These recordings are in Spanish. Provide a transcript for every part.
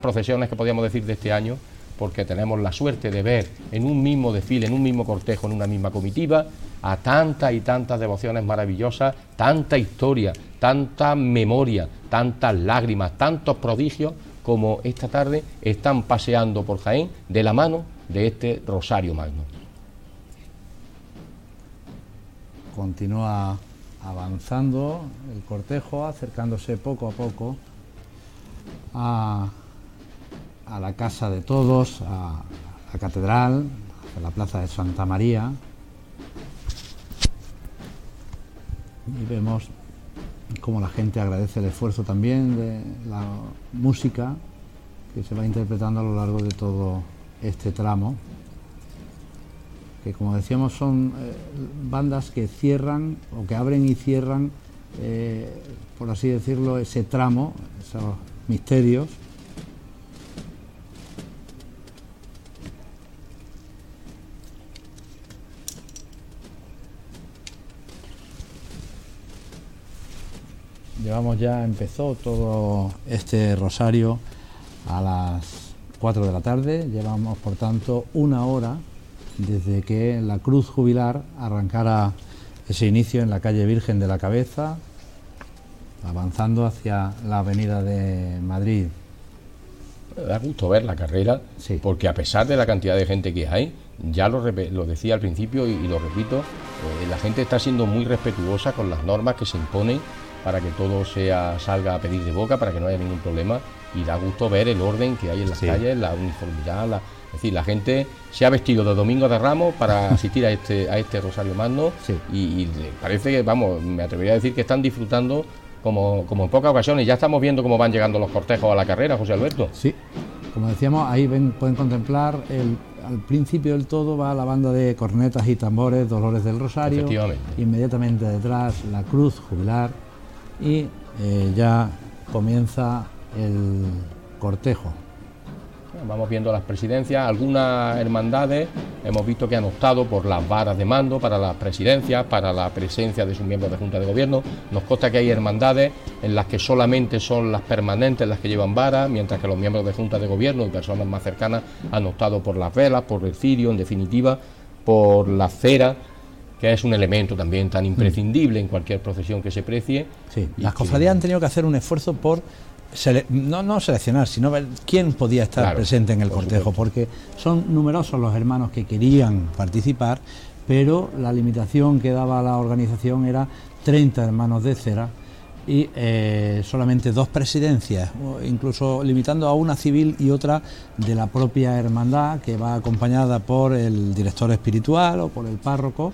procesiones que podríamos decir de este año, porque tenemos la suerte de ver en un mismo desfile, en un mismo cortejo, en una misma comitiva, a tantas y tantas devociones maravillosas, tanta historia, tanta memoria, tantas lágrimas, tantos prodigios, como esta tarde están paseando por Jaén de la mano de este Rosario Magno. Continúa avanzando el cortejo, acercándose poco a poco a la casa de todos, a la catedral, a la plaza de Santa María, y vemos cómo la gente agradece el esfuerzo también de la música que se va interpretando a lo largo de todo este tramo, que, como decíamos, son bandas que cierran o que abren y cierran, por así decirlo, ese tramo, esos misterios. Empezó todo este rosario a las 4 de la tarde, llevamos por tanto una hora desde que la cruz jubilar arrancara ese inicio en la calle Virgen de la Cabeza, avanzando hacia la avenida de Madrid. Da gusto ver la carrera, sí, porque a pesar de la cantidad de gente que hay, ya lo decía al principio y lo repito, la gente está siendo muy respetuosa con las normas que se imponen para que todo salga a pedir de boca, para que no haya ningún problema, y da gusto ver el orden que hay en las calles, la uniformidad, es decir, la gente se ha vestido de Domingo de Ramos para asistir a este Rosario Magno, sí, y parece que, vamos, me atrevería a decir que están disfrutando como en pocas ocasiones. Ya estamos viendo cómo van llegando los cortejos a la carrera, José Alberto. Sí, como decíamos, ahí pueden contemplar al principio del todo va la banda de cornetas y tambores Dolores del Rosario, inmediatamente detrás la cruz jubilar, y ya comienza el cortejo. Vamos viendo las presidencias, algunas hermandades hemos visto que han optado por las varas de mando para las presidencias, para la presencia de sus miembros de Junta de Gobierno. Nos consta que hay hermandades en las que solamente son las permanentes las que llevan varas, mientras que los miembros de Junta de Gobierno y personas más cercanas han optado por las velas, por el cirio, en definitiva, por la cera, que es un elemento también tan imprescindible en cualquier procesión que se precie. Sí, las cofradías han tenido que hacer un esfuerzo por no seleccionar, sino ver quién podía estar presente en el cortejo, porque son numerosos los hermanos que querían participar, pero la limitación que daba la organización era 30 hermanos de cera y solamente 2 presidencias, incluso limitando a una civil y otra de la propia hermandad, que va acompañada por el director espiritual o por el párroco.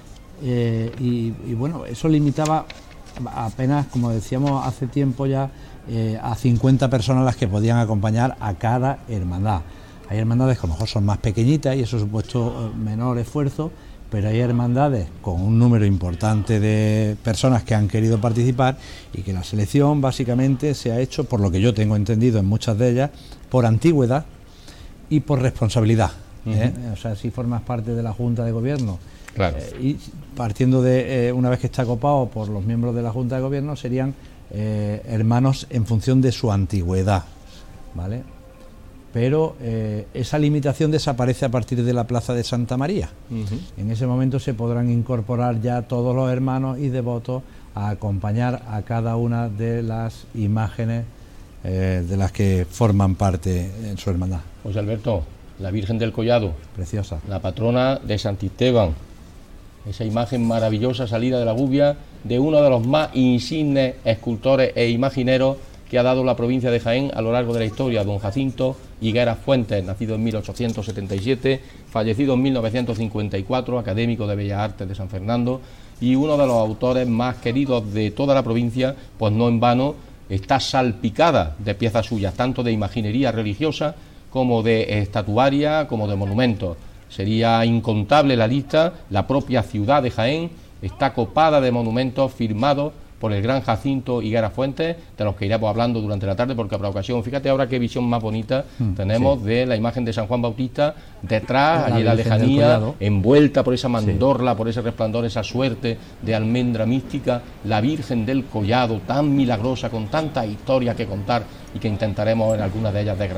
Y bueno, eso limitaba apenas, como decíamos hace tiempo ya, a 50 personas las que podían acompañar a cada hermandad. Hay hermandades que a lo mejor son más pequeñitas y eso ha supuesto menor esfuerzo, pero hay hermandades con un número importante de personas que han querido participar y que la selección básicamente se ha hecho, por lo que yo tengo entendido en muchas de ellas, por antigüedad y por responsabilidad. O sea, si formas parte de la Junta de Gobierno, claro, y partiendo de una vez que está copado por los miembros de la Junta de Gobierno, serían hermanos en función de su antigüedad, ¿vale? Pero esa limitación desaparece a partir de la plaza de Santa María. En ese momento se podrán incorporar ya todos los hermanos y devotos a acompañar a cada una de las imágenes de las que forman parte en su hermandad. José Alberto, la Virgen del Collado, preciosa, la patrona de Santisteban, esa imagen maravillosa salida de la gubia de uno de los más insignes escultores e imagineros que ha dado la provincia de Jaén a lo largo de la historia, don Jacinto Higueras Fuentes, nacido en 1877, fallecido en 1954, académico de Bellas Artes de San Fernando y uno de los autores más queridos de toda la provincia, pues no en vano está salpicada de piezas suyas, tanto de imaginería religiosa como de estatuaria, como de monumentos. Sería incontable la lista. La propia ciudad de Jaén está copada de monumentos firmados por el Gran Jacinto Higuera Fuentes, de los que iremos hablando durante la tarde, porque habrá ocasión. Fíjate ahora qué visión más bonita tenemos de la imagen de San Juan Bautista detrás, allí en la lejanía, envuelta por esa mandorla, por ese resplandor, esa suerte de almendra mística, la Virgen del Collado, tan milagrosa, con tantas historias que contar y que intentaremos en algunas de ellas desgranar.